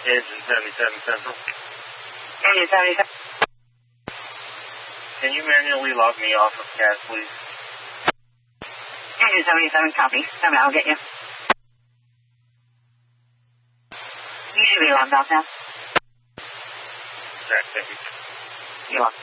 Engine 77 Central. Engine 77. Can you manually log me off of CAS, please? Engine 77, copy. Come I'll get you. You should be logged off now. Jack, thank you. You're welcome.